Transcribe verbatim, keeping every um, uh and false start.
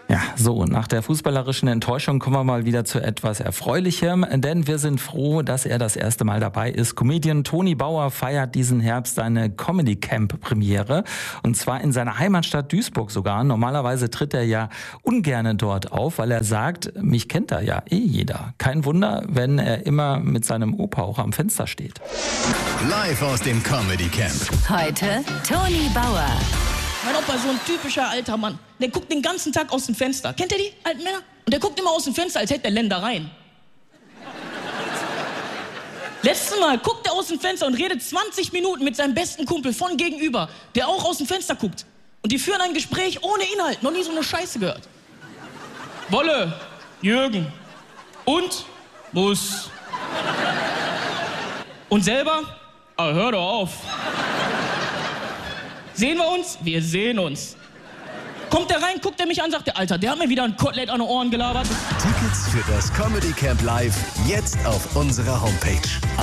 Ja, so, nach der fußballerischen Enttäuschung kommen wir mal wieder zu etwas Erfreulichem, denn wir sind froh, dass er das erste Mal dabei ist. Comedian Toni Bauer feiert diesen Herbst seine Comedy Camp Premiere und zwar in seiner Heimatstadt Duisburg sogar. Normalerweise tritt er ja ungerne dort auf, weil er sagt, mich kennt da ja eh jeder. Kein Wunder, wenn er immer mit seinem Opa auch am Fenster steht. Live aus dem Comedy Camp. Heute Toni Bauer. Mein Opa ist so ein typischer alter Mann. Der guckt den ganzen Tag aus dem Fenster. Kennt ihr die alten Männer? Und der guckt immer aus dem Fenster, als hätte er Ländereien. Letztes Mal guckt er aus dem Fenster und redet zwanzig Minuten mit seinem besten Kumpel von gegenüber, der auch aus dem Fenster guckt. Und die führen ein Gespräch ohne Inhalt. Noch nie so eine Scheiße gehört. Wolle, Jürgen und Bus. Und selber? Ah, hör doch auf. Sehen wir uns? Wir sehen uns. Kommt der rein, guckt er mich an, sagt der Alter, der hat mir wieder ein Kotelett an den Ohren gelabert. Tickets für das Comedy Camp Live jetzt auf unserer Homepage.